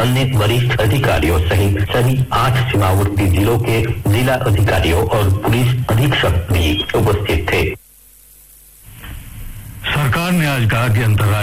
अन्य वरिष्ठ अधिकारियों सहित सभी 8 सीमावर्ती जिलों के जिला अधिकारियों और पुलिस अधीक्षक भी उपस्थित थे। सरकार ने आज कहा कि अंतर्राष्ट्रीय